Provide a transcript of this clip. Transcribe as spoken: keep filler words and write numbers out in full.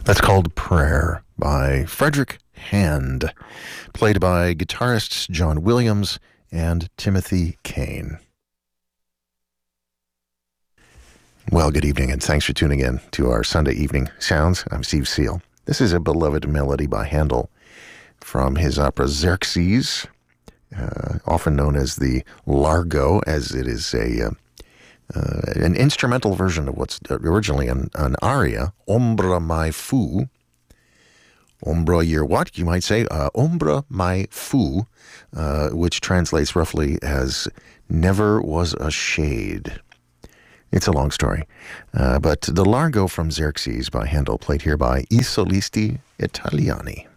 That's called Prayer by Frederick Hand, played by guitarists John Williams and Timothy Kane. Well, good evening, and thanks for tuning in to our Sunday Evening Sounds. I'm Steve Seal. This is a beloved melody by Handel from his opera Xerxes, uh, often known as the Largo, as it is a uh, uh, an instrumental version of what's originally an, an aria, Ombra mai fu. Ombra, you're what? You might say, uh, Ombra mai fu, uh, which translates roughly as never was a shade. It's a long story. Uh, but the Largo from Xerxes by Handel, played here by I Solisti Italiani.